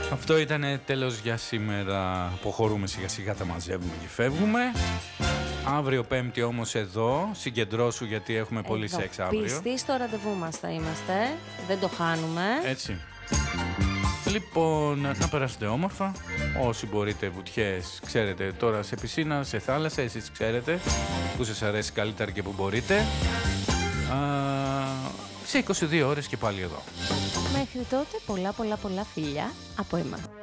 Αυτό ήταν τέλος για σήμερα. Αποχωρούμε σιγά σιγά, τα μαζεύουμε και φεύγουμε. Αύριο Πέμπτη όμως εδώ, συγκεντρώσου γιατί έχουμε πολύ σεξ αύριο. Πιστοί στο ραντεβού μας θα είμαστε, δεν το χάνουμε. Έτσι. Λοιπόν, να περάσετε όμορφα. Όσοι μπορείτε βουτιές, ξέρετε, τώρα σε πισίνα, σε θάλασσα, εσείς ξέρετε που σας αρέσει καλύτερα και που μπορείτε. Σε 22 ώρες και πάλι εδώ. Μέχρι τότε πολλά φιλιά από εμάς.